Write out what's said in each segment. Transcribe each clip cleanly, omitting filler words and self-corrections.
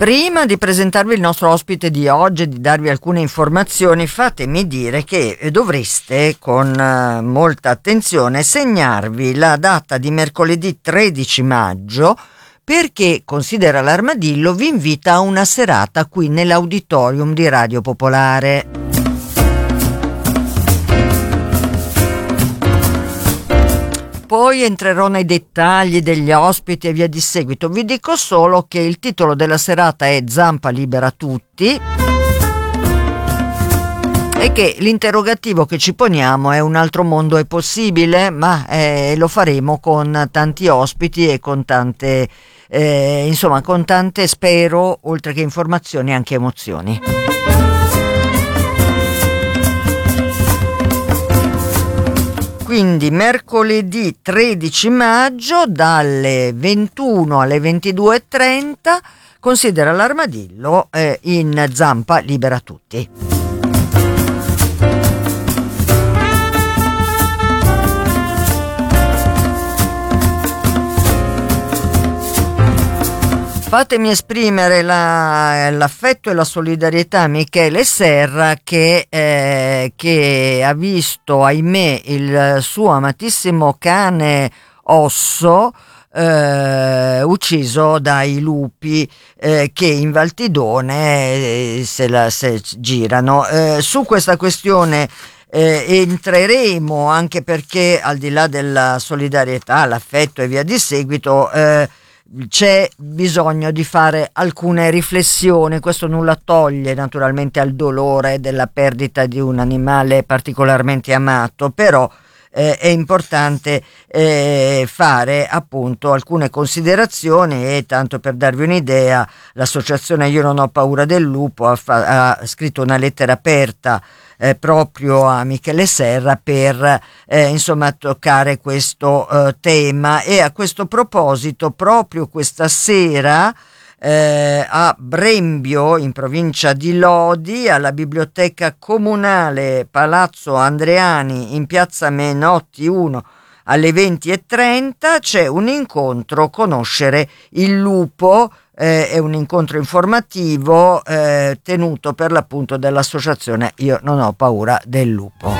Prima di presentarvi il nostro ospite di oggi e di darvi alcune informazioni, fatemi dire che dovreste con molta attenzione segnarvi la data di mercoledì 13 maggio perché Considera l'Armadillo vi invita a una serata qui nell'auditorium di Radio Popolare. Poi entrerò nei dettagli degli ospiti e via di seguito. Vi dico solo che il titolo della serata è Zampa libera tutti e che l'interrogativo che ci poniamo è: un altro mondo è possibile? Ma lo faremo con tanti ospiti e con tante, con tante, spero, oltre che informazioni, anche emozioni. Quindi mercoledì 13 maggio dalle 21 alle 22:30 Considera l'Armadillo in Zampa libera tutti. Fatemi esprimere l'affetto e la solidarietà a Michele Serra che ha visto, ahimè, il suo amatissimo cane Osso ucciso dai lupi che in Valtidone se girano. Su questa questione entreremo, anche perché al di là della solidarietà, l'affetto e via di seguito, c'è bisogno di fare alcune riflessioni. Questo nulla toglie naturalmente al dolore della perdita di un animale particolarmente amato, però è importante fare appunto alcune considerazioni. E tanto per darvi un'idea, l'associazione Io non ho paura del lupo ha scritto una lettera aperta proprio a Michele Serra per toccare questo tema. E a questo proposito, proprio questa sera a Brembio, in provincia di Lodi, alla biblioteca comunale Palazzo Andreani in piazza Menotti 1 alle 20:30 c'è un incontro Conoscere il lupo. È un incontro informativo tenuto per l'appunto dall'associazione Io non ho paura del lupo.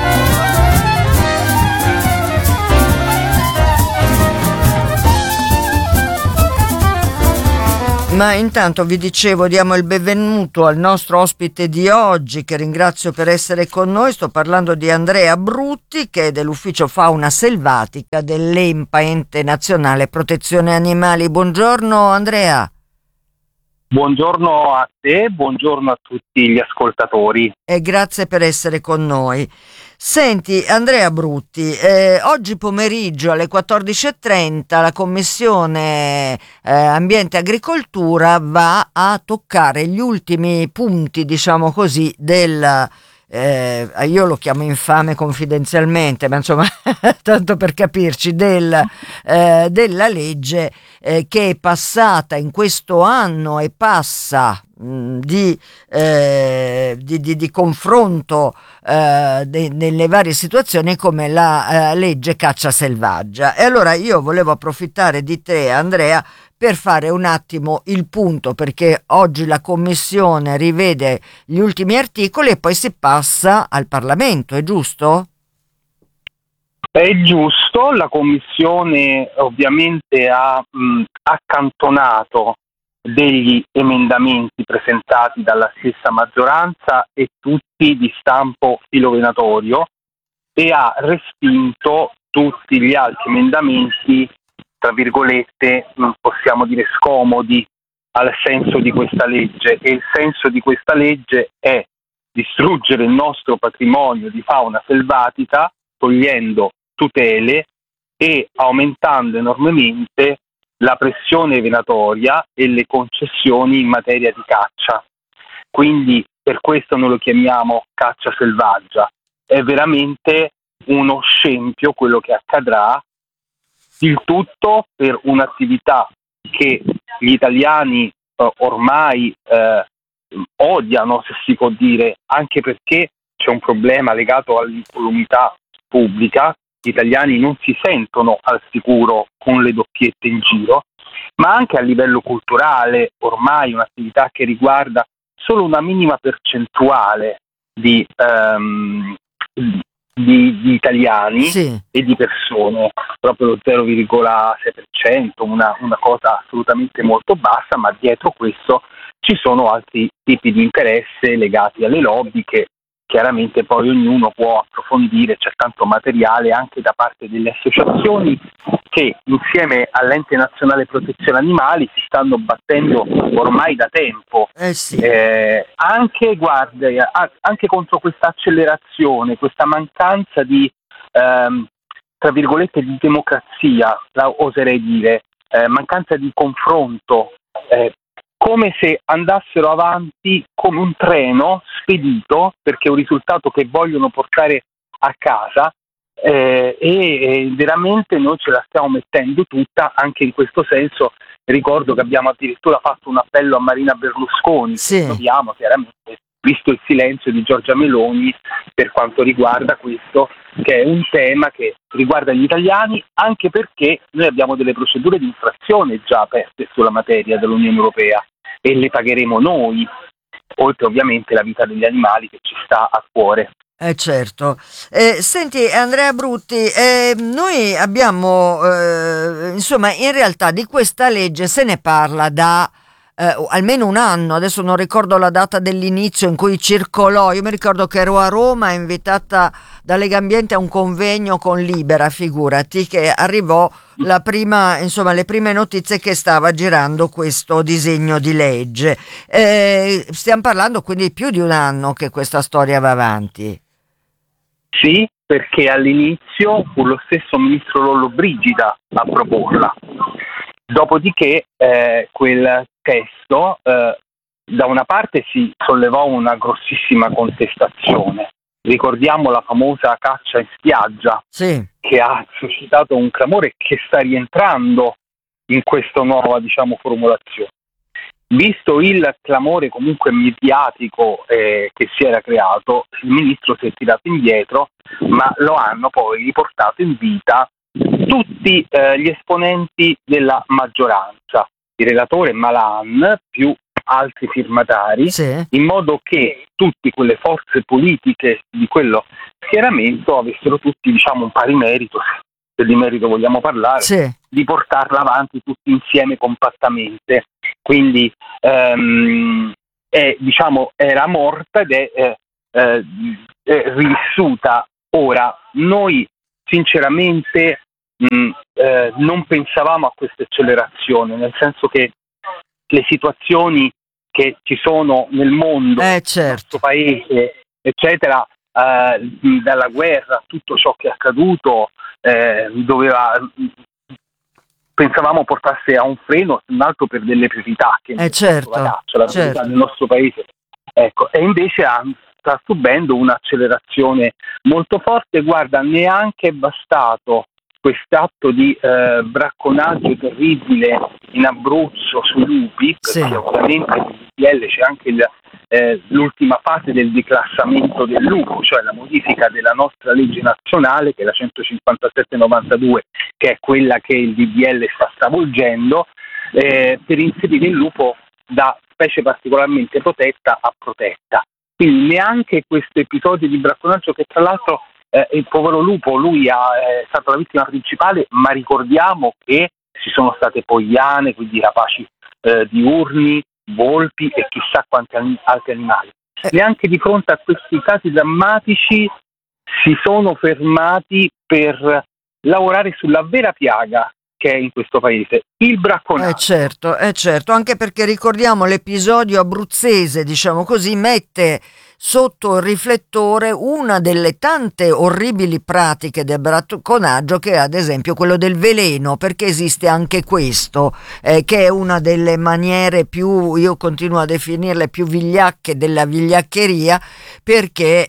Ma intanto vi dicevo, diamo il benvenuto al nostro ospite di oggi, che ringrazio per essere con noi. Sto parlando di Andrea Brutti, che è dell'Ufficio Fauna Selvatica dell'ENPA, Ente Nazionale Protezione Animali. Buongiorno Andrea. Buongiorno a te, buongiorno a tutti gli ascoltatori. E grazie per essere con noi. Senti Andrea Brutti, oggi pomeriggio alle 14:30 la Commissione Ambiente e Agricoltura va a toccare gli ultimi punti, diciamo così, io lo chiamo infame confidenzialmente, ma insomma tanto per capirci, della legge che è passata in questo anno e passa di confronto nelle varie situazioni, come la legge caccia selvaggia. E allora io volevo approfittare di te Andrea per fare un attimo il punto, perché oggi la Commissione rivede gli ultimi articoli e poi si passa al Parlamento, è giusto? È giusto, la Commissione ovviamente ha accantonato degli emendamenti presentati dalla stessa maggioranza e tutti di stampo filovenatorio, e ha respinto tutti gli altri emendamenti, tra virgolette, possiamo dire scomodi al senso di questa legge. E il senso di questa legge è distruggere il nostro patrimonio di fauna selvatica, togliendo tutele e aumentando enormemente la pressione venatoria e le concessioni in materia di caccia. Quindi per questo noi lo chiamiamo caccia selvaggia. È veramente uno scempio quello che accadrà, il tutto per un'attività che gli italiani ormai odiano, se si può dire, anche perché c'è un problema legato all'incolumità pubblica. Gli italiani non si sentono al sicuro con le doppiette in giro, ma anche a livello culturale, ormai un'attività che riguarda solo una minima percentuale di italiani, sì, e di persone, proprio lo 0,6%, una cosa assolutamente molto bassa, ma dietro questo ci sono altri tipi di interesse legati alle lobby che chiaramente poi ognuno può approfondire. C'è tanto materiale anche da parte delle associazioni che insieme all'Ente Nazionale Protezione Animali si stanno battendo ormai da tempo, sì. anche, guarda, anche contro questa accelerazione, questa mancanza di tra virgolette di democrazia, oserei dire, mancanza di confronto, come se andassero avanti come un treno spedito perché è un risultato che vogliono portare a casa, e veramente noi ce la stiamo mettendo tutta. Anche in questo senso ricordo che abbiamo addirittura fatto un appello a Marina Berlusconi, Sì. che troviamo chiaramente, visto il silenzio di Giorgia Meloni per quanto riguarda questo, che è un tema che riguarda gli italiani, anche perché noi abbiamo delle procedure di infrazione già aperte sulla materia dell'Unione Europea e le pagheremo noi, oltre ovviamente la vita degli animali che ci sta a cuore. Certo. Senti Andrea Brutti, noi abbiamo, insomma, in realtà di questa legge se ne parla da almeno un anno, adesso non ricordo la data dell'inizio in cui circolò, io mi ricordo che ero a Roma invitata da Legambiente a un convegno con Libera, figurati, che arrivò la prima, insomma, le prime notizie che stava girando questo disegno di legge. Stiamo parlando quindi di più di un anno che questa storia va avanti. Sì, perché all'inizio fu lo stesso ministro Lollobrigida a proporla. Dopodiché quel testo da una parte si sollevò una grossissima contestazione. Ricordiamo la famosa caccia in spiaggia, sì, che ha suscitato un clamore che sta rientrando in questa nuova, formulazione. Visto il clamore comunque mediatico che si era creato, il ministro si è tirato indietro, ma lo hanno poi riportato in vita tutti gli esponenti della maggioranza, il relatore Malan più altri firmatari, sì, in modo che tutte quelle forze politiche di quello schieramento avessero tutti un pari merito, se di merito vogliamo parlare, sì. di portarla avanti tutti insieme compattamente. Quindi era morta ed è rivissuta. Ora, noi sinceramente non pensavamo a questa accelerazione, nel senso che le situazioni che ci sono nel mondo, nel nostro paese, eccetera, dalla guerra, tutto ciò che è accaduto, pensavamo portasse a un freno, un altro per delle priorità che la priorità del nostro paese, ecco, e invece sta subendo un'accelerazione molto forte. Guarda, neanche è bastato quest'atto di bracconaggio terribile in Abruzzo sui lupi, perché ovviamente nel DPL c'è anche l'ultima fase del declassamento del lupo, cioè la modifica della nostra legge nazionale, che è la 157/92, che è quella che il DPL sta stravolgendo, per inserire il lupo da specie particolarmente protetta a protetta. Quindi neanche questo episodio di bracconaggio, che tra l'altro il povero lupo, lui è stato la vittima principale, ma ricordiamo che ci sono state poiane, quindi rapaci diurni, volpi e chissà quanti altri animali. Neanche di fronte a questi casi drammatici si sono fermati per lavorare sulla vera piaga che è in questo paese, il bracconaggio. Certo, anche perché ricordiamo l'episodio abruzzese, diciamo così, mette sotto il riflettore una delle tante orribili pratiche del bracconaggio, che è ad esempio quello del veleno, perché esiste anche questo, che è una delle maniere più, io continuo a definirle più vigliacche della vigliaccheria, perché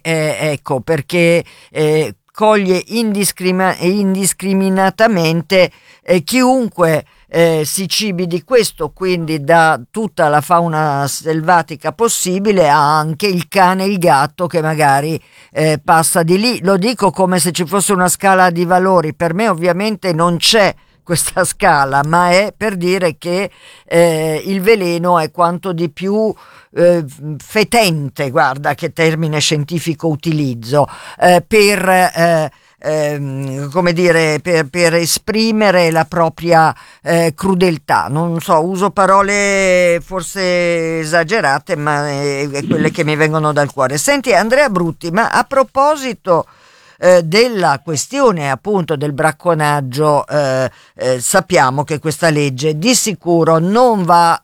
coglie indiscriminatamente chiunque si cibi di questo, quindi da tutta la fauna selvatica possibile a anche il cane e il gatto che magari passa di lì. Lo dico come se ci fosse una scala di valori, per me ovviamente non c'è questa scala, ma è per dire che il veleno è quanto di più fetente, guarda che termine scientifico utilizzo, come dire, per esprimere la propria crudeltà. Non so, uso parole forse esagerate, ma è quelle che mi vengono dal cuore. Senti, Andrea Brutti, ma a proposito della questione appunto del bracconaggio, sappiamo che questa legge di sicuro non va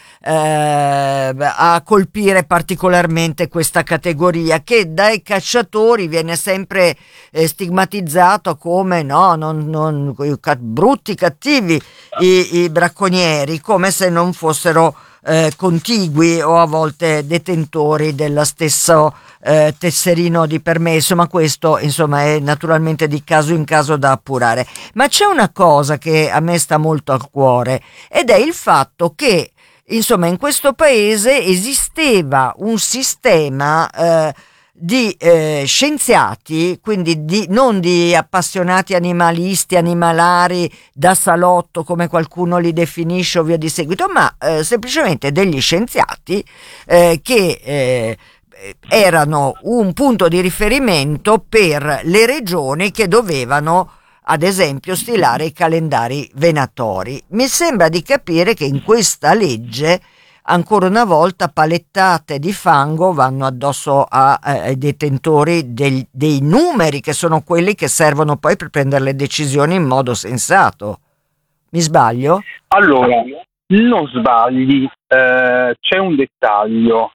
a colpire particolarmente questa categoria, che dai cacciatori viene sempre stigmatizzato come brutti, cattivi i bracconieri, come se non fossero contigui o a volte detentori dello stesso tesserino di permesso, ma questo insomma è naturalmente di caso in caso da appurare. Ma c'è una cosa che a me sta molto a cuore, ed è il fatto che insomma in questo paese esisteva un sistema di scienziati, quindi non di appassionati animalisti, animalari da salotto come qualcuno li definisce o via di seguito, ma semplicemente degli scienziati che erano un punto di riferimento per le regioni che dovevano ad esempio stilare i calendari venatori. Mi sembra di capire che in questa legge ancora una volta palettate di fango vanno addosso ai detentori dei numeri, che sono quelli che servono poi per prendere le decisioni in modo sensato. Mi sbaglio? Allora, non sbagli, c'è un dettaglio.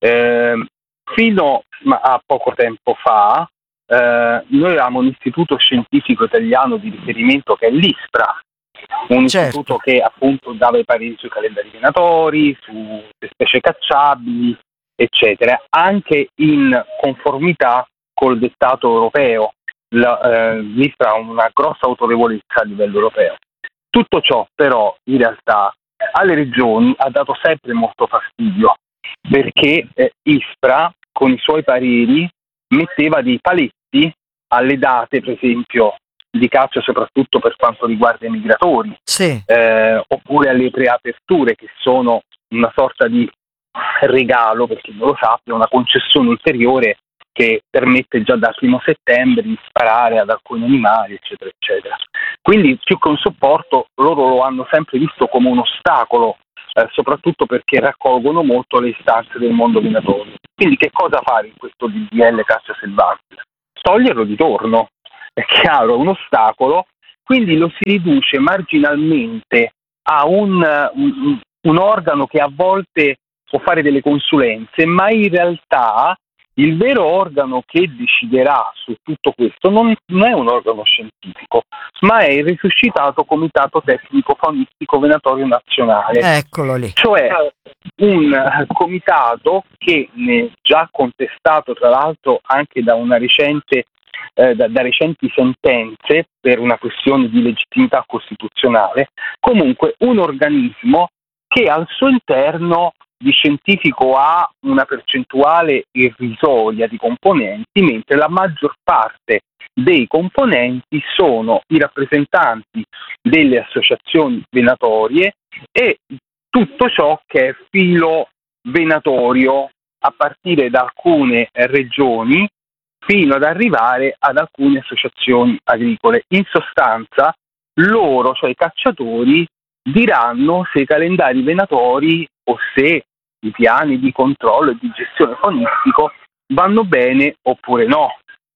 Fino a poco tempo fa noi avevamo un istituto scientifico italiano di riferimento che è l'ISPRA, un istituto che appunto dava i pareri sui calendari venatori, sulle specie cacciabili, eccetera, anche in conformità col dettato europeo. L'ISPRA ha una grossa autorevolezza a livello europeo. Tutto ciò però in realtà alle regioni ha dato sempre molto fastidio, perché ISPRA con i suoi pareri metteva dei paletti alle date, per esempio, di caccia, soprattutto per quanto riguarda i migratori, oppure alle preaperture, che sono una sorta di regalo, per chi non lo sappia, una concessione ulteriore che permette già dal 1° settembre di sparare ad alcuni animali, eccetera, eccetera. Quindi più che un supporto, loro lo hanno sempre visto come un ostacolo, soprattutto perché raccolgono molto le istanze del mondo venatorio. Quindi che cosa fare in questo DDL caccia selvaggia? Toglierlo di torno, è chiaro, è un ostacolo, quindi lo si riduce marginalmente a un organo che a volte può fare delle consulenze, ma in realtà il vero organo che deciderà su tutto questo non è un organo scientifico, ma è il risuscitato Comitato Tecnico Faunistico Venatorio Nazionale. Eccolo lì. Cioè un comitato che già contestato tra l'altro anche da una recente da recenti sentenze per una questione di legittimità costituzionale, comunque un organismo che al suo interno di scientifico ha una percentuale irrisoria di componenti, mentre la maggior parte dei componenti sono i rappresentanti delle associazioni venatorie e tutto ciò che è filo venatorio, a partire da alcune regioni fino ad arrivare ad alcune associazioni agricole. In sostanza, loro, cioè i cacciatori, diranno se i calendari venatori o se i piani di controllo e di gestione faunistico vanno bene oppure no.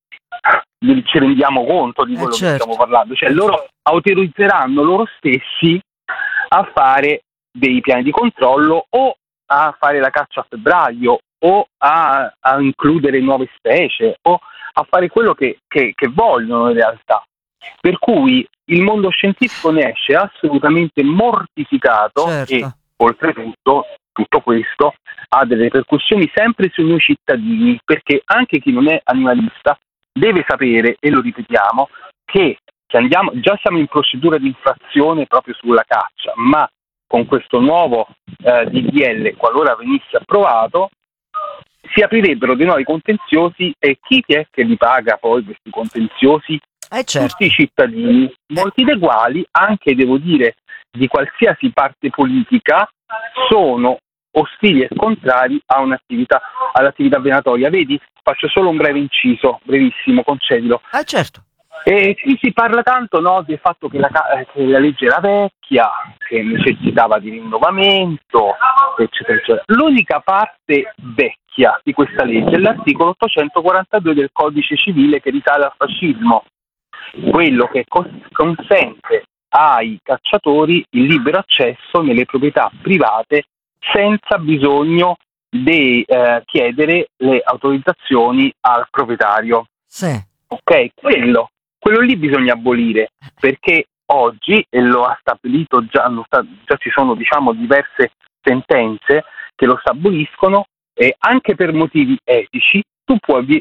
Ci rendiamo conto di quello che stiamo parlando, cioè loro autorizzeranno loro stessi a fare dei piani di controllo o a fare la caccia a febbraio o a includere nuove specie o a fare quello che vogliono in realtà. Per cui il mondo scientifico ne esce assolutamente mortificato e oltretutto tutto questo ha delle ripercussioni sempre su noi cittadini, perché anche chi non è animalista deve sapere, e lo ripetiamo, che già siamo in procedura di infrazione proprio sulla caccia, ma con questo nuovo DDL, qualora venisse approvato, si aprirebbero dei nuovi contenziosi, e chi è che li paga poi questi contenziosi? Certo. tutti i cittadini, molti dei quali, anche devo dire di qualsiasi parte politica, sono ostili e contrari a all'attività venatoria. Vedi, faccio solo un breve inciso, brevissimo, concedilo. Certo. E qui si parla tanto, no, del fatto che che la legge era vecchia, che necessitava di rinnovamento, eccetera, eccetera. L'unica parte vecchia di questa legge è l'articolo 842 del Codice Civile, che risale al fascismo, quello che consente ai cacciatori il libero accesso nelle proprietà private senza bisogno di chiedere le autorizzazioni al proprietario. Sì. Ok, quello lì bisogna abolire, perché oggi, e lo ha stabilito già ci sono, diciamo, diverse sentenze che lo stabiliscono, e anche per motivi etici tu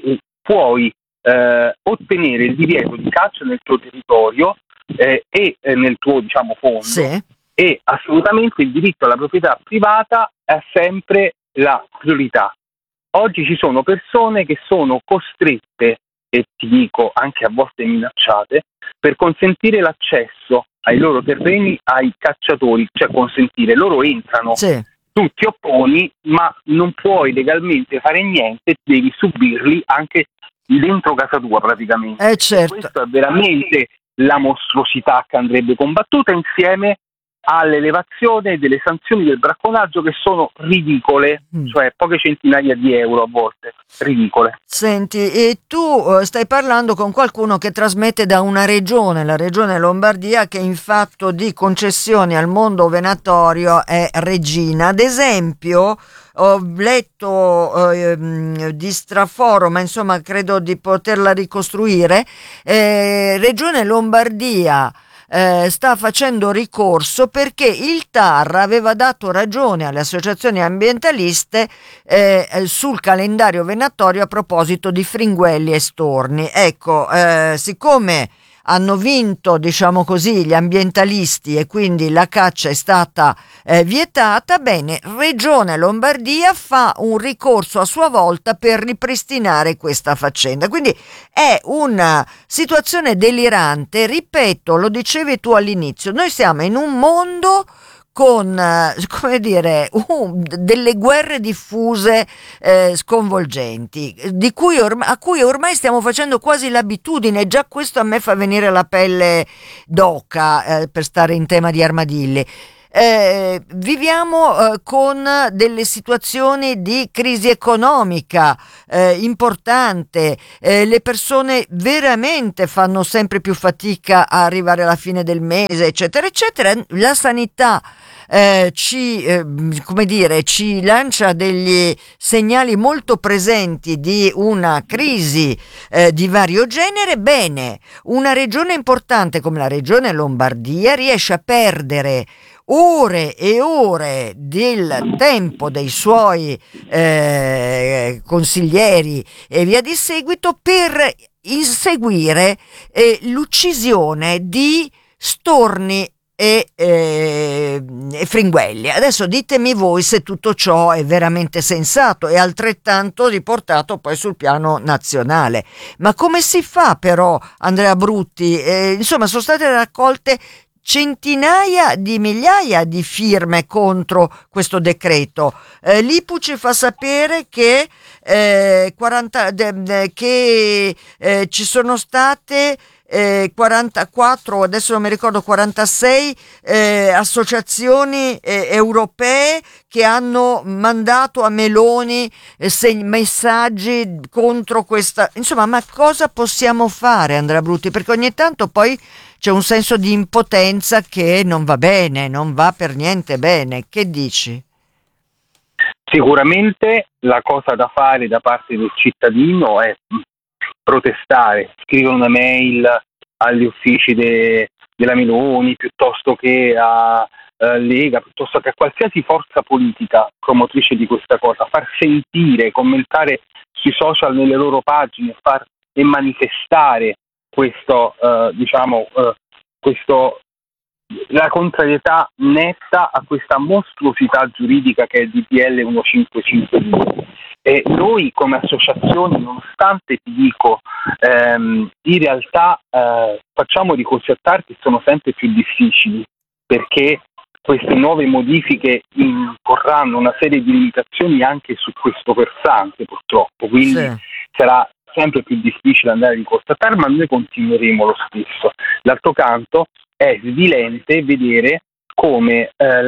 puoi ottenere il divieto di caccia nel tuo territorio e nel tuo, diciamo, fondo. Sì. E assolutamente il diritto alla proprietà privata è sempre la priorità. Oggi ci sono persone che sono costrette, e ti dico anche a volte minacciate, per consentire l'accesso ai loro terreni ai cacciatori, cioè consentire, loro entrano, Sì. tu ti opponi, ma non puoi legalmente fare niente, devi subirli anche dentro casa tua praticamente. Certo. Questa è veramente la mostruosità che andrebbe combattuta, insieme all'elevazione delle sanzioni del bracconaggio, che sono ridicole, cioè poche centinaia di euro a volte, ridicole. Senti, e tu stai parlando con qualcuno che trasmette da una regione, la regione Lombardia, che in fatto di concessioni al mondo venatorio è regina. Ad esempio, ho letto di straforo, ma insomma credo di poterla ricostruire, regione Lombardia sta facendo ricorso perché il TAR aveva dato ragione alle associazioni ambientaliste sul calendario venatorio a proposito di fringuelli e storni. Ecco, siccome hanno vinto, diciamo così, gli ambientalisti e quindi la caccia è stata vietata, bene, Regione Lombardia fa un ricorso a sua volta per ripristinare questa faccenda. Quindi è una situazione delirante, ripeto, lo dicevi tu all'inizio, noi siamo in un mondo con, come dire, delle guerre diffuse sconvolgenti, a cui ormai stiamo facendo quasi l'abitudine. Già questo a me fa venire la pelle d'oca, per stare in tema di armadilli. Viviamo con delle situazioni di crisi economica importante, le persone veramente fanno sempre più fatica a arrivare alla fine del mese, eccetera eccetera. La sanità come dire, ci lancia degli segnali molto presenti di una crisi di vario genere. Bene, una regione importante come la regione Lombardia riesce a perdere ore e ore del tempo dei suoi consiglieri e via di seguito per inseguire l'uccisione di storni e fringuelli. Adesso ditemi voi se tutto ciò è veramente sensato e altrettanto riportato poi sul piano nazionale. Ma come si fa però, Andrea Brutti? Insomma, sono state raccolte centinaia di migliaia di firme contro questo decreto. L'IPU ci fa sapere che ci sono state 44, adesso non mi ricordo, 46 associazioni europee che hanno mandato a Meloni messaggi contro questa. Insomma, ma cosa possiamo fare, Andrea Brutti? Perché ogni tanto poi c'è un senso di impotenza che non va bene, non va per niente bene. Che dici? Sicuramente la cosa da fare da parte del cittadino è protestare, scrivere una mail agli uffici della Meloni, piuttosto che a Lega, piuttosto che a qualsiasi forza politica promotrice di questa cosa, far sentire, commentare sui social, nelle loro pagine, e manifestare la contrarietà netta a questa mostruosità giuridica che è il DPL 1552. Noi come associazioni, nonostante ti dico, in realtà facciamo ricorsi a TAR che sono sempre più difficili, perché queste nuove modifiche imporranno una serie di limitazioni anche su questo versante, purtroppo, quindi sarà sempre più difficile andare a ricorso a TAR, ma noi continueremo lo stesso. D'altro canto è svilente vedere come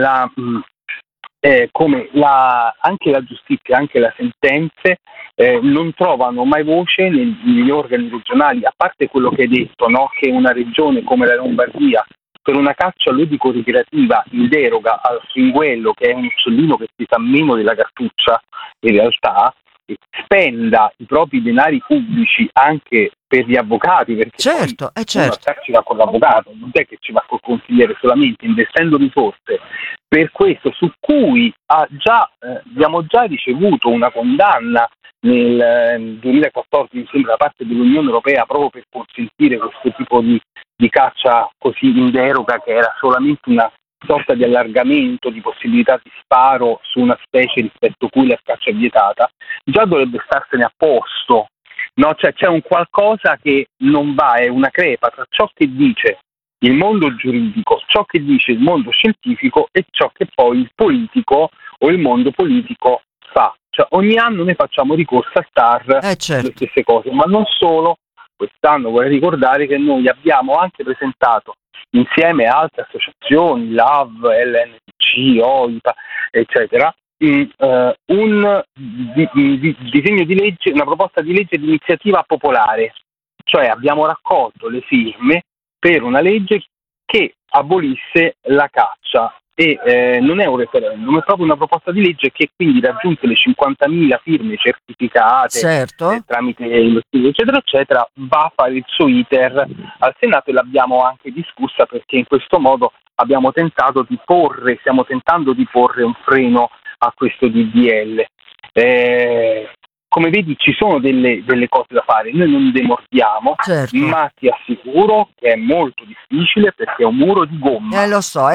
anche la giustizia, anche le sentenze non trovano mai voce negli organi regionali, a parte quello che hai detto, no? Che una regione come la Lombardia, per una caccia ludico-ricreativa in deroga al fringuello, che è un uccellino che pesa meno della cartuccia in realtà, spenda i propri denari pubblici anche per gli avvocati, perché certo. ci va con l'avvocato, non è che ci va col consigliere solamente, investendo risorse per questo, su cui abbiamo già ricevuto una condanna nel 2014, mi sembra, da parte dell'Unione Europea, proprio per consentire questo tipo di caccia così in deroga, che era solamente una sorta di allargamento di possibilità di sparo su una specie rispetto a cui la caccia è vietata. Già dovrebbe starsene a posto, no? Cioè c'è un qualcosa che non va, è una crepa tra ciò che dice il mondo giuridico, ciò che dice il mondo scientifico e ciò che poi il politico o il mondo politico fa. Cioè ogni anno noi facciamo ricorso al TAR, le stesse cose, ma non solo. Quest'anno vorrei ricordare che noi abbiamo anche presentato, insieme a altre associazioni, LAV, LNC, OIPA, eccetera, un disegno di legge, una proposta di legge di iniziativa popolare, cioè abbiamo raccolto le firme per una legge che abolisse la caccia e non è un referendum, è proprio una proposta di legge che quindi raggiunte le 50.000 firme certificate tramite lo studio eccetera eccetera, va a fare il suo iter al Senato e l'abbiamo anche discussa, perché in questo modo stiamo tentando di porre un freno a questo DDL. Come vedi ci sono delle cose da fare, noi non demordiamo, ma ti assicuro che è molto difficile perché è un muro di gomma. Lo so.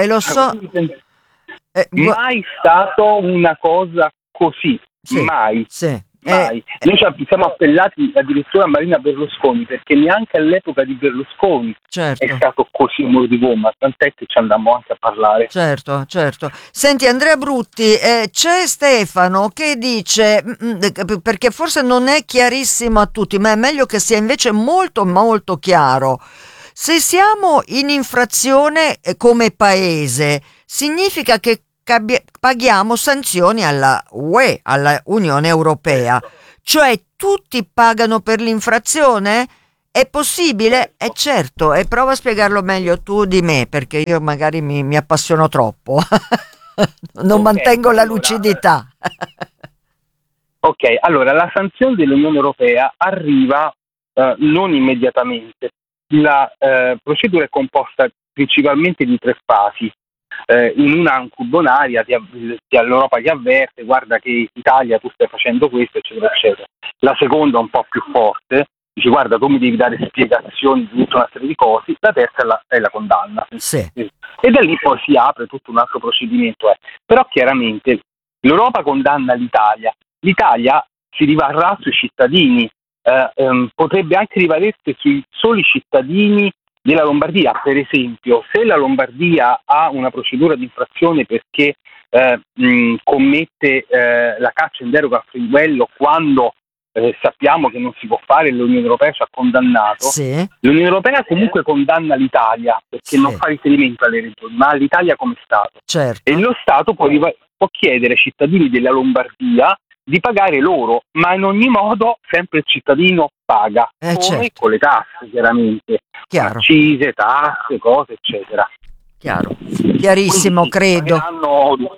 Mai stato una cosa così, mai. Mai. Noi ci siamo appellati addirittura a Marina Berlusconi, perché neanche all'epoca di Berlusconi è stato così un muro di gomma, tant'è che ci andammo anche a parlare. Certo. Senti Andrea Brutti, c'è Stefano che dice, perché forse non è chiarissimo a tutti, ma è meglio che sia invece molto molto chiaro: se siamo in infrazione come paese, significa che paghiamo sanzioni alla UE, alla Unione Europea, cioè tutti pagano per l'infrazione? È possibile? Certo, e prova a spiegarlo meglio tu di me, perché io magari mi appassiono troppo, non mantengo la lucidità. Ok, allora la sanzione dell'Unione Europea arriva non immediatamente. La procedura è composta principalmente di 3 fasi. In una ancu bonaria l'Europa ti avverte: guarda che Italia tu stai facendo questo eccetera eccetera. La seconda un po' più forte, dice guarda tu mi devi dare spiegazioni di tutta una serie di cose. La terza è la condanna, e da lì poi si apre tutto un altro procedimento. Però chiaramente l'Europa condanna l'Italia si rivarrà sui cittadini, potrebbe anche rivalersi sui soli cittadini della Lombardia. Per esempio, se la Lombardia ha una procedura di infrazione perché commette la caccia in deroga al fringuello quando sappiamo che non si può fare, l'Unione Europea ci ha condannato, l'Unione Europea comunque condanna l'Italia perché non fa riferimento alle regioni ma all'Italia come Stato, e lo Stato può chiedere ai cittadini della Lombardia di pagare loro, ma in ogni modo sempre il cittadino paga, come con le tasse chiaramente, accise, tasse, cose eccetera. Chiarissimo. Quindi, credo.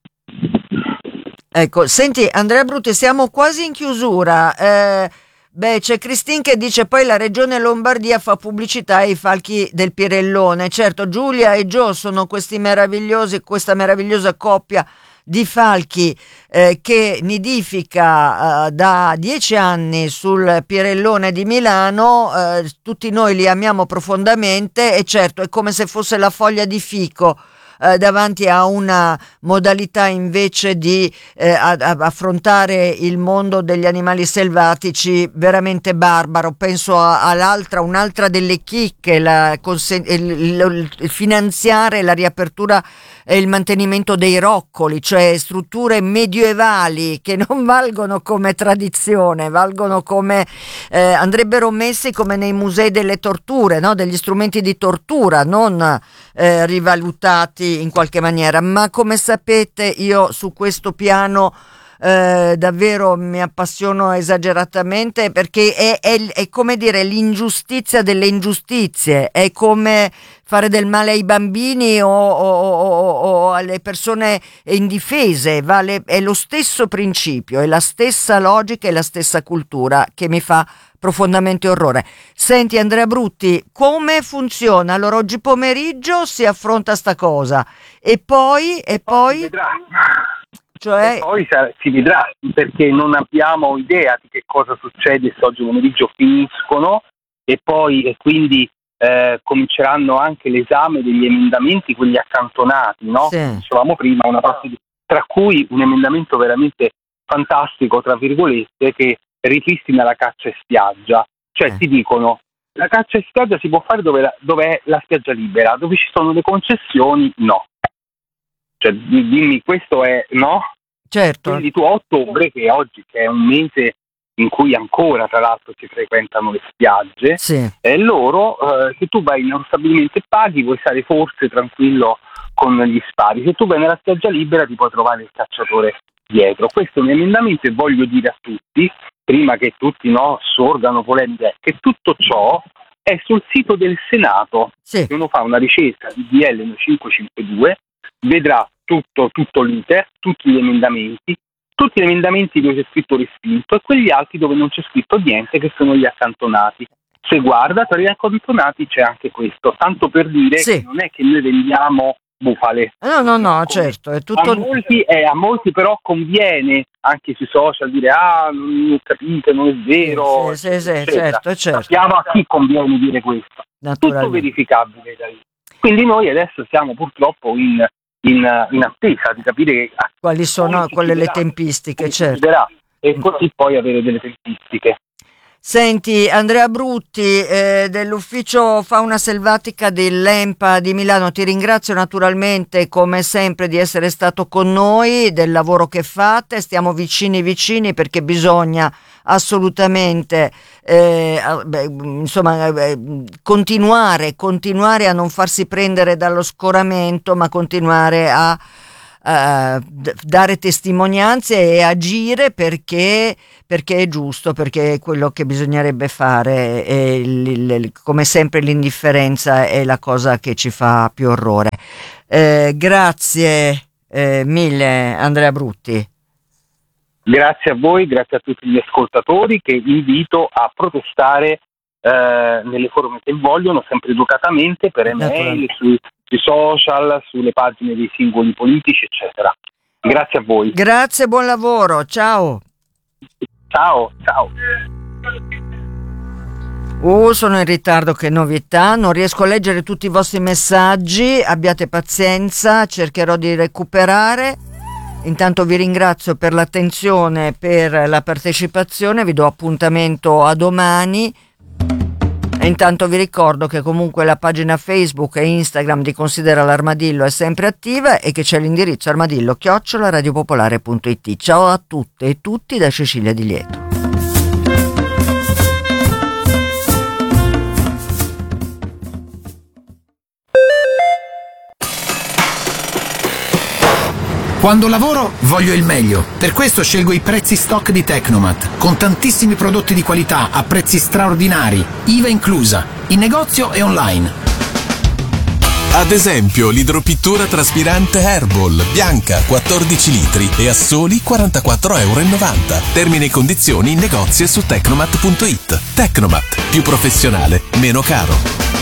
Ecco, senti Andrea Brutti, siamo quasi in chiusura. C'è Cristin che dice poi la regione Lombardia fa pubblicità ai falchi del Pirellone. Certo, Giulia e Gio sono questa meravigliosa coppia di falchi che nidifica da 10 anni sul Pirellone di Milano. Tutti noi li amiamo profondamente e certo è come se fosse la foglia di fico davanti a una modalità invece di affrontare il mondo degli animali selvatici veramente barbaro. Penso un'altra delle chicche, il finanziare la riapertura e il mantenimento dei roccoli, cioè strutture medievali che non valgono come tradizione, valgono come andrebbero messi come nei musei delle torture, no? Degli strumenti di tortura, non rivalutati in qualche maniera. Ma come sapete, io su questo piano davvero mi appassiono esageratamente, perché è come dire l'ingiustizia delle ingiustizie, è come fare del male ai bambini o alle persone indifese, è lo stesso principio, è la stessa logica e la stessa cultura che mi fa profondamente orrore. Senti Andrea Brutti, come funziona? Allora oggi pomeriggio si affronta sta cosa e poi cioè... E poi si vedrà, perché non abbiamo idea di che cosa succede se oggi pomeriggio finiscono e quindi cominceranno anche l'esame degli emendamenti, quelli accantonati, no? Sì. Dicevamo prima, una parte tra cui un emendamento veramente fantastico, tra virgolette, che ripristina la caccia in spiaggia. Cioè ti dicono, la caccia in spiaggia si può fare dove è la spiaggia libera, dove ci sono le concessioni, no. Cioè, dimmi, questo è no? Certo. Quindi tu a ottobre, che è un mese in cui ancora tra l'altro si frequentano le spiagge, sì. Loro, se tu vai in uno stabilimento e paghi, puoi stare forse tranquillo con gli spari. Se tu vai nella spiaggia libera ti puoi trovare il cacciatore dietro. Questo è un emendamento e voglio dire a tutti, prima che tutti sorgano polemiche, che tutto ciò è sul sito del Senato. Sì. Se uno fa una ricerca di DL 552 vedrà tutto l'iter, tutti gli emendamenti dove c'è scritto respinto e quegli altri dove non c'è scritto niente, che sono gli accantonati. Se guarda, tra gli accantonati c'è anche questo, tanto per dire che non è che noi vendiamo bufale. No, certo, è tutto... A molti però conviene anche sui social dire non ho capito, non è vero. Sì, certo. Sappiamo a chi conviene dire questo. Tutto verificabile da lì. Quindi noi adesso siamo purtroppo in attesa di capire quali sono le tempistiche, certo. E così poi avere delle tempistiche. Senti, Andrea Brutti dell'ufficio fauna selvatica dell'EMPA di Milano, ti ringrazio naturalmente come sempre di essere stato con noi, del lavoro che fate, stiamo vicini perché bisogna assolutamente continuare a non farsi prendere dallo scoramento, ma continuare a dare testimonianze e agire perché è giusto, perché è quello che bisognerebbe fare e come sempre l'indifferenza è la cosa che ci fa più orrore. Grazie mille Andrea Brutti. Grazie a voi, grazie a tutti gli ascoltatori che invito a protestare nelle forme che vogliono, sempre educatamente, per email, sui social, sulle pagine dei singoli politici, eccetera. Grazie a voi. Grazie, buon lavoro, ciao. Ciao. Sono in ritardo, che novità, non riesco a leggere tutti i vostri messaggi, abbiate pazienza, cercherò di recuperare. Intanto vi ringrazio per l'attenzione, per la partecipazione, vi do appuntamento a domani. E intanto vi ricordo che comunque la pagina Facebook e Instagram di Considera l'Armadillo è sempre attiva e che c'è l'indirizzo armadillo@radiopopolare.it. Ciao a tutte e tutti da Cecilia Di Lieto. Quando lavoro voglio il meglio, per questo scelgo i prezzi stock di Tecnomat, con tantissimi prodotti di qualità a prezzi straordinari, IVA inclusa, in negozio e online. Ad esempio l'idropittura traspirante Herbal, bianca, 14 litri e a soli €44,90. Termini e condizioni in negozio e su tecnomat.it. Tecnomat, più professionale, meno caro.